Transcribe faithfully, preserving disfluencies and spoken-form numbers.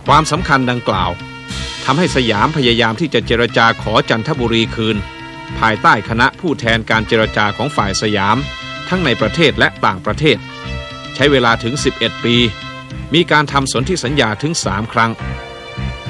ความสำคัญดังกล่าวทำให้สยามพยายามที่จะเจรจาขอจันทบุรีคืนภายใต้คณะผู้แทนการเจรจาของฝ่ายสยามทั้งในประเทศและต่างประเทศใช้เวลาถึงสิบเอ็ดปีมีการทำสนธิสัญญาถึงสามครั้ง